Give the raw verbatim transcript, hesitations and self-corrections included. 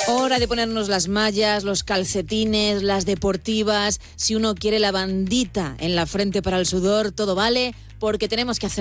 Hora de ponernos las mallas, los calcetines, las deportivas. Si uno quiere la bandita en la frente para el sudor, todo vale, porque tenemos que hacer